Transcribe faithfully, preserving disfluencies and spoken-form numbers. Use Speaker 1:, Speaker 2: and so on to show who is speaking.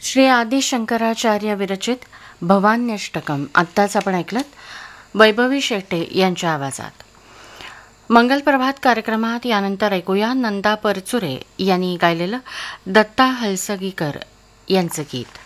Speaker 1: श्री आदि शंकराचार्य विरचित भवान्यष्टकम आत्ताच आपण ऐकलत वैभवी शेटे यांच्या आवाजात. मंगलप्रभात कार्यक्रमात यानंतर ऐकूया नंदा परचुरे यांनी गायलेलं दत्ता हलसगीकर यांचं गीत.